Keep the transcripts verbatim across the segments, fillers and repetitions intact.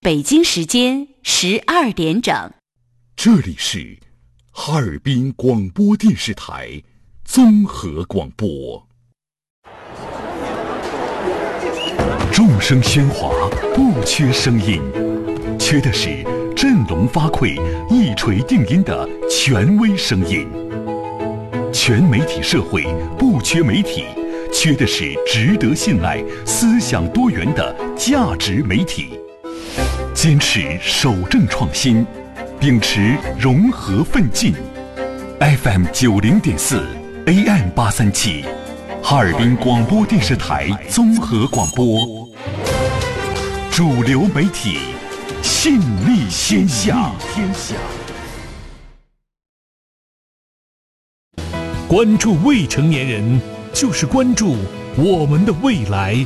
北京时间十二点整。 这里是哈尔滨广播电视台综合广播。众声喧哗，不缺声音，缺的是振聋发聩、一锤定音的权威声音。全媒体社会不缺媒体，缺的是值得信赖、思想多元的价值媒体。坚持守正创新，秉持融合奋进。F M 九零点四 A M 八三七，哈尔滨广播电视台综合广播。主流媒体，信力天下。 关注未成年人，就是关注我们的未来。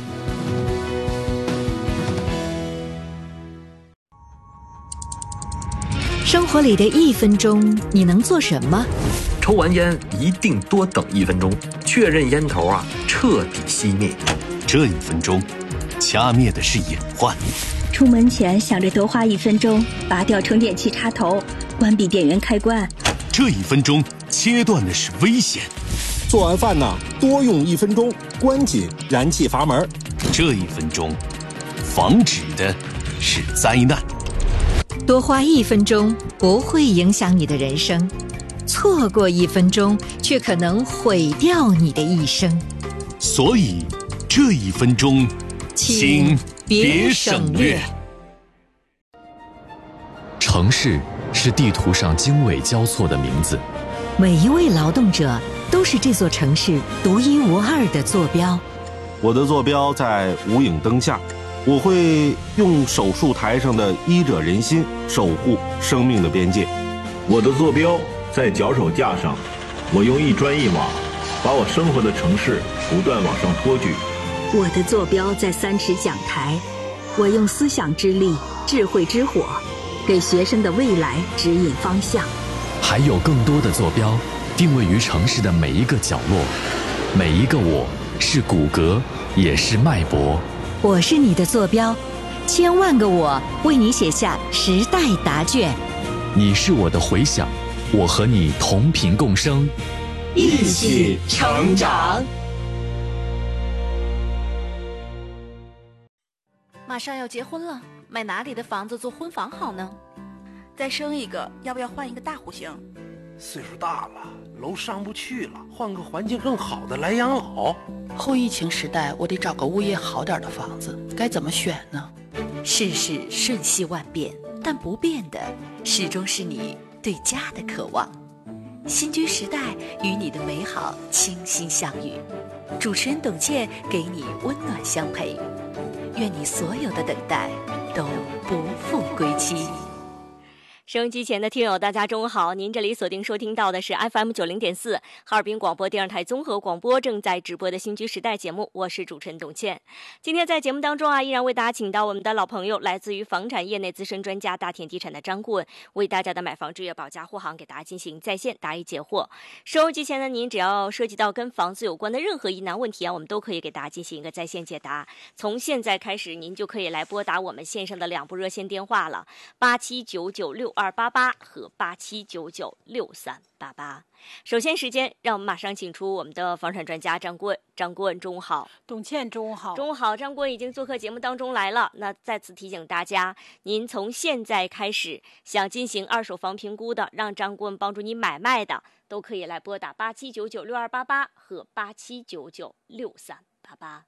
生活里的一分钟，你能做什么？ 抽完烟一定多等一分钟，确认烟头啊彻底熄灭。 这一分钟，掐灭的是隐患。 出门前想着多花一分钟，拔掉充电器插头，关闭电源开关。 这一分钟，切断的是危险。 做完饭呢，多用一分钟，关紧燃气阀门。 这一分钟，防止的是灾难。 多花一分钟不会影响你的人生，错过一分钟却可能毁掉你的一生。 所以这一分钟，请别省略。 城市是地图上经纬交错的名字， 每一位劳动者都是这座城市独一无二的坐标。 我的坐标在无影灯下，我会用手术台上的医者仁心守护生命的边界。 我的坐标在脚手架上，我用一砖一瓦把我生活的城市不断往上托举。 我的坐标在三尺讲台，我用思想之力、智慧之火给学生的未来指引方向。 还有更多的坐标定位于城市的每一个角落，每一个我是骨骼，也是脉搏。 我是你的坐标，千万个我为你写下时代答卷。 你是我的回响，我和你同频共生， 一起成长。 马上要结婚了，买哪里的房子做婚房好呢？再生一个，要不要换一个大户型？ 岁数大了，楼上不去了，换个环境更好的来养老。 后疫情时代，我得找个物业好点的房子，该怎么选呢？ 世事瞬息万变，但不变的始终是你对家的渴望。新居时代与你的美好倾心相遇，主持人董倩给你温暖相陪，愿你所有的等待都不负归期。 收音机前的听友大家中午好，您这里锁定收听到的是 F M 九零点四 哈尔滨广播电视台综合广播正在直播的新居时代节目，我是主持人董倩。今天在节目当中啊，依然为大家请到我们的老朋友，来自于房产业内资深专家大田地产的张顾问，为大家的买房置业保驾护航给大家进行在线答疑解惑。收音机前的您只要涉及到跟房子有关的任何疑难问题啊，我们都可以给大家进行一个在线解答。从现在开始您就可以来拨打我们线上的两部热线电话了，八七九九六二八八和八七九九六三八八。首先时间让我们马上请出我们的房产专家张顾问。张顾问中午好。 董倩中午好。 中午好，张顾问已经做客节目当中来了。那再次提醒大家，您从现在开始想进行二手房评估的，让张顾问帮助你买卖的，都可以来拨打八七九九六二八八和八七九九六三八八。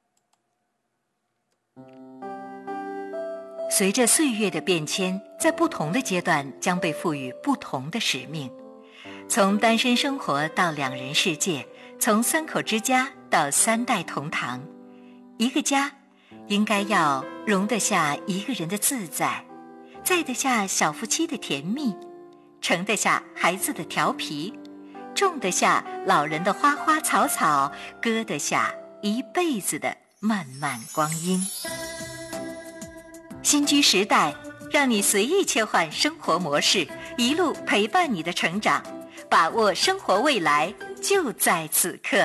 随着岁月的变迁，在不同的阶段将被赋予不同的使命。从单身生活到两人世界，从三口之家到三代同堂，一个家应该要容得下一个人的自在，载得下小夫妻的甜蜜，盛得下孩子的调皮，种得下老人的花花草草，割得下一辈子的漫漫光阴。新居时代，让你随意切换生活模式，一路陪伴你的成长，把握生活未来，就在此刻。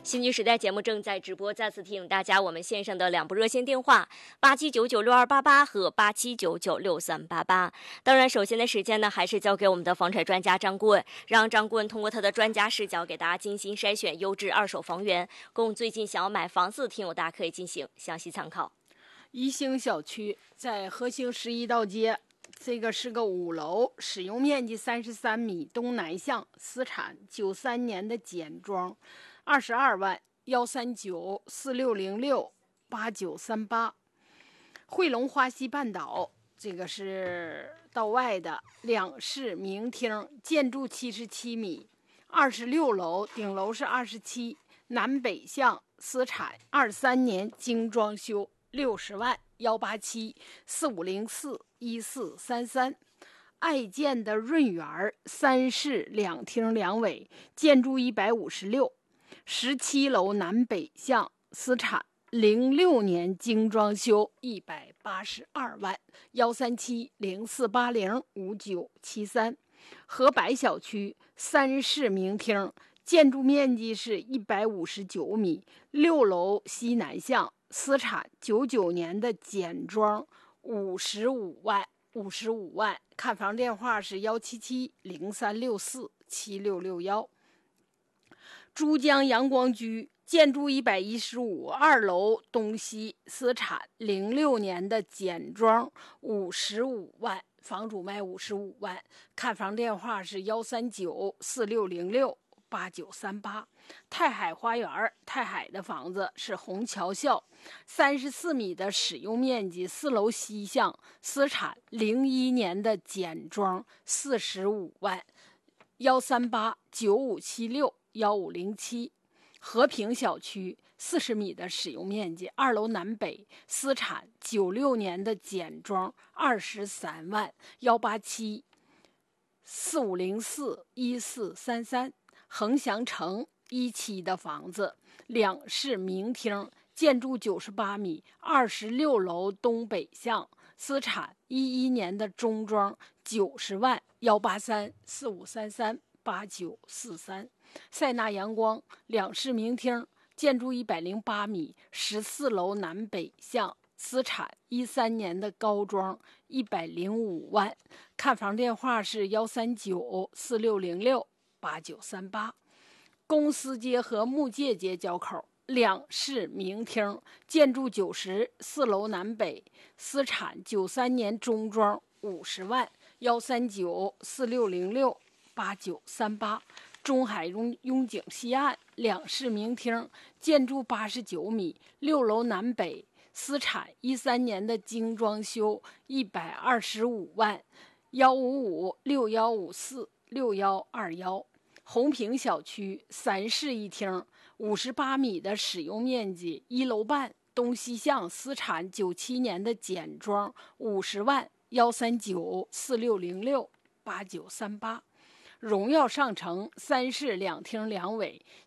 新居时代节目正在直播，再次提醒大家，我们线上的两部热线电话八七九九六二八八和八七九九六三八八。当然，首先的时间呢，还是交给我们的房产专家张顾问，让张顾问通过他的专家视角，给大家精心筛选优质二手房源，供最近想要买房子的听友大家可以进行详细参考。 宜兴小区在和兴十一道街，这个是个五楼，使用面积三十三米，东南向，私产，九三年的简装。二十二万，幺三九四六零六八九三八。汇龙花溪半岛，这个是道外的两室明厅，建筑七十七米，二十六楼，顶楼是二十七，南北向，私产，二三年精装修，六十万，幺八七四五零四一四三三。爱建的润园，三室两厅两卫，建筑一百五十六。十七楼南北向，私产，零六年精装修，一百八十二万，幺三七零四八零五九七三。河柏小区三室明厅，建筑面积是一百五十九米，六楼西南向，私产，九九年的简装，五十五万，五十五万。看房电话是幺七七零三六四七六六幺。珠江阳光居，建筑一百一十五，二楼东西，私产，零六年的简装，五十五万，房主卖五十五万。看房电话是幺三九四六零六八九三八。泰海花园，泰海的房子是虹桥校，三十四米的使用面积，四楼西向，私产，零一年的简装，四十五万，幺三八九五七六幺五零七。和平小区四十米的使用面积，二楼南北，私产，九六年的简装，二十三万，幺八七四五零四一四三三。恒祥城一期的房子，两室明厅，建筑九十八米，二十六楼东北向，私产，一一年的中装，九十万，幺八三四五三三八九四三。塞纳阳光两室明厅，建筑一百零八米，十四楼南北向，私产，一三年的高装，一百零五万。看房电话是幺三九四六零六八九三八。公司街和木界街交口，两室明厅，建筑九十，四楼南北，私产，九三年中装，五十万，幺三九四六零六八九三八。中海拥拥景西岸两室明厅，建筑八十九米，六楼南北，私产，一三年的精装修，一百二十五万，幺五五六幺五四六幺二幺。红坪小区三室一厅，五十八米的使用面积，一楼半，东西向，私产，九七年的简装，五十万，幺三九四六零六八九三八。荣耀上城三室两厅两卫，